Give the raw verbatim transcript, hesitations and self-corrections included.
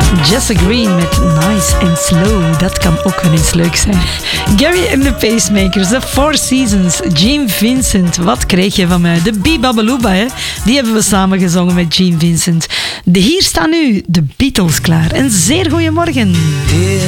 Jessa Green met Nice and Slow. Dat kan ook wel eens leuk zijn. Gary and the Pacemakers, The Four Seasons, Gene Vincent. Wat kreeg je van mij? De Bibabalooba, hè? Die hebben we samen gezongen met Gene Vincent. De, hier staan nu de Beatles klaar. Een zeer goeiemorgen.